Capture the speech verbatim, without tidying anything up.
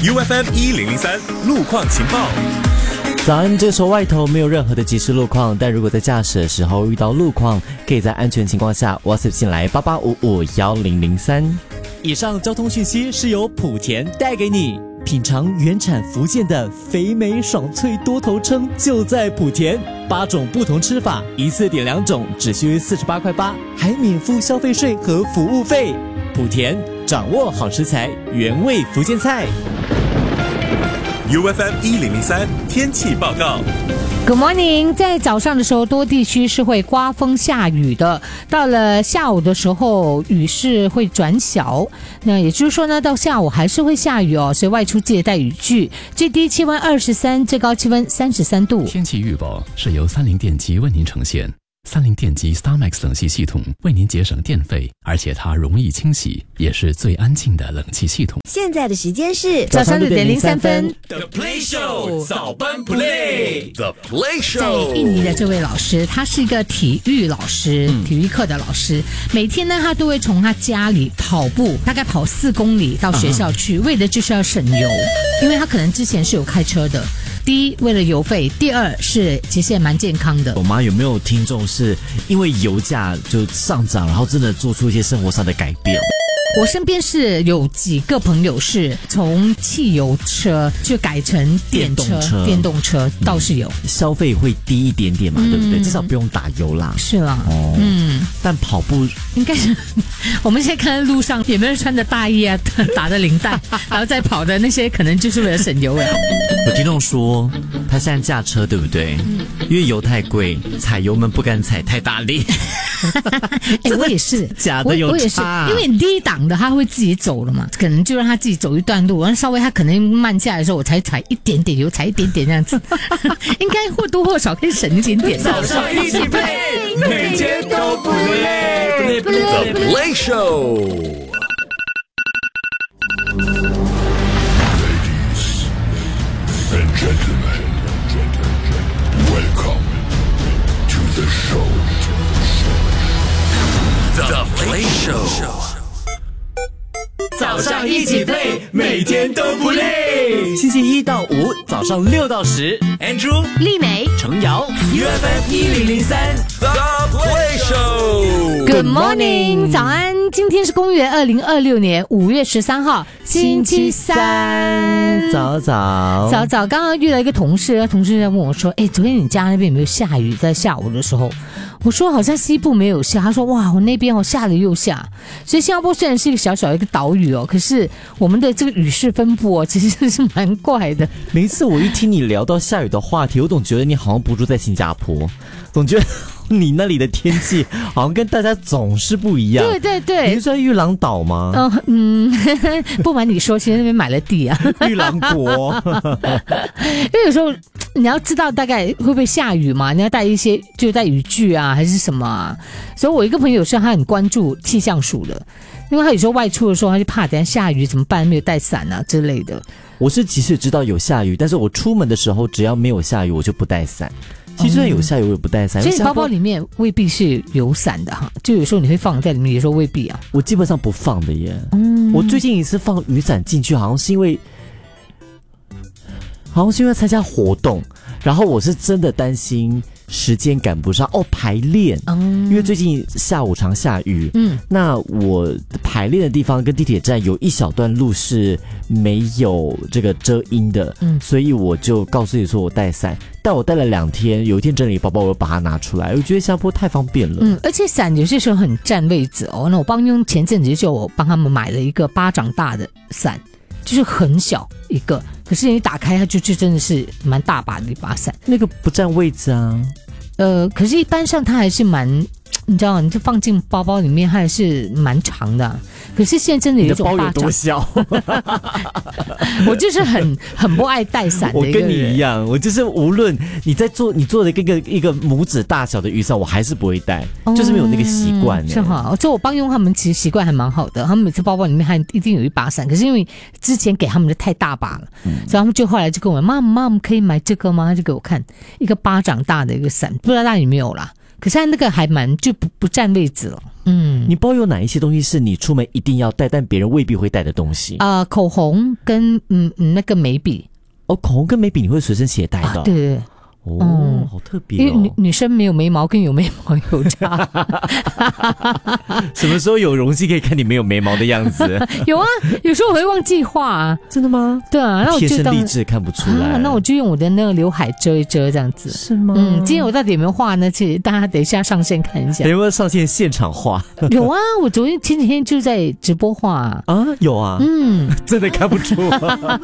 U F M 一零零三路况情报。 早安，这时候外头没有任何的即时路况，但如果在驾驶的时候遇到路况，可以在安全情况下 WhatsApp 进来八八五五一零零三。以上交通讯息是由莆田带给你。品尝原产福建的肥美爽脆多头称就在莆田，八种不同吃法，一次点两种，只需四十八块八，还免付消费税和服务费。莆田掌握好食材，原味福建菜。 U F M 一零零三天气报告。 Good morning， 在早上的时候，多地区是会刮风下雨的。到了下午的时候，雨势会转小。那也就是说呢，到下午还是会下雨哦，所以外出记得带雨具。最低气温二十三，最高气温三十三度。 天气预报是由三菱电机为您呈现。三菱电机 StarMax 冷气系统为您节省电费，而且它容易清洗，也是最安静的冷气系统。 现在的时间是早上六点零三分。 The Play Show 早班 Play The Play 在 Show 印尼的这位老师，他是一个体育老师， 嗯、 体育课的老师。每天呢，他都会从他家里跑步，大概跑四公里到学校去，啊、为的就是要省油，因为他可能之前是有开车的。第一，为了油费；第二是其实也蛮健康的。 我妈有没有听众是因为油价就上涨，然后真的做出一些生活上的改变？ 我身边是有几个朋友是从汽油车就改成电车、电动车，电动车倒是有、 嗯、消费会低一点点嘛，嗯、对不对？至少不用打油啦。 是啦， 哦，嗯，但跑步应该是我们现在看在路上有没有穿着大衣啊，打着领带，然后再跑的那些，可能就是为了省油了。 有听众说他现在驾车对不对？嗯、因为油太贵，踩油门不敢踩太大力。 哎、欸，我也是， 假的有差、 我, 我也是，因为低档的他会自己走了嘛，可能就让他自己走一段路，然后稍微他可能慢下来的时候，我才踩一点点油，踩一点点这样子，应该或多或少可以省一点点。 早上一起 play， 每天都不累，不累不累 The Play Show。 And gentlemen, welcome to the show. The Play Show。早上一起 play， 每天都不累。 星期一到五早上六到十 ，Andrew、 丽美、 程瑶 ，U F M 一零零三 The Play Show。Good morning， 早安。今天是公元二零二六年五月十三号，星期三。 早早早早，刚刚遇到一个同事，同事在问我说：“哎，昨天你家那边有没有下雨？在下午的时候。”我说好像西部没有下，他说哇，我那边哦下了又下，所以新加坡虽然是一个小小的一个岛屿哦，可是我们的这个雨势分布哦，其实是蛮怪的。 每一次我一听你聊到下雨的话题，我总觉得你好像不住在新加坡，总觉得你那里的天气好像跟大家总是不一样。 对对对， 你是在玉郎岛吗？ 呃、嗯，不瞒你说，其实那边买了地啊， 玉郎国。 因为有时候你要知道大概会不会下雨嘛，你要带一些就带雨具啊，还是什么啊？所以我一个朋友说他很关注气象署的，因为他有时候外出的时候，他就怕等一下下雨怎么办，没有带伞啊之类的。 我是即使知道有下雨，但是我出门的时候只要没有下雨，我就不带伞。其实有下雨我也不带伞， 所以你包包里面未必是有伞的哈，就有时候你会放在里面，有时候未必啊。 我基本上不放的耶。嗯，我最近一次放雨伞进去，好像是因为，好像是因为参加活动，然后我是真的担心时间赶不上哦，排练，嗯，因为最近下午常下雨，嗯，那我排练的地方跟地铁站有一小段路是没有这个遮阴的，嗯，所以我就告诉你说我带伞，但我带了两天，有一天整理包包，我又把它拿出来，我觉得新加坡太方便了， 嗯，而且伞有些时候很占位置哦。那我帮用前阵子就我帮他们买了一个巴掌大的伞，就是很小一个，可是你打开它就就真的是蛮大把的一把伞， 那个不占位置啊。 呃，可是一般上它还是蛮，你知道吗？你就放进包包里面，它还是蛮长的、啊。可是现在真的有一种巴掌， 你的包有多小？ 我就是很很不爱带伞的一个人。 我跟你一样，我就是无论你在做你做的一个一个拇指大小的雨伞，我还是不会带，嗯、就是没有那个习惯、欸。 是哈，就我帮佣他们其实习惯还蛮好的，他们每次包包里面还一定有一把伞，可是因为之前给他们的太大把了，嗯、所以他们就后来就跟我妈妈可以买这个吗？他就给我看一个巴掌大的一个伞，不知道那里有没有啦。 可是它那个还蛮就不不占位置了。嗯， 你包有哪一些东西是你出门一定要带，但别人未必会带的东西？ 啊、呃，口红跟嗯嗯那个眉笔。 哦，口红跟眉笔你会随身携带的、 啊？对对对。 哦、嗯，好特别哦！ 因为女女生没有眉毛跟有眉毛有差。 什么时候有荣幸可以看你没有眉毛的样子？ 有啊，有时候我会忘记画啊。 真的吗？ 对啊，那我就贴身励志看不出来、 啊，那我就用我的那个刘海遮一遮这样子。 是吗？ 嗯，今天我到底有没有画呢？其实大家等一下上线看一下。 有没有上线现场画？ 有啊，我昨天前几天就在直播画啊。 啊，有啊。 嗯， 真的看不出。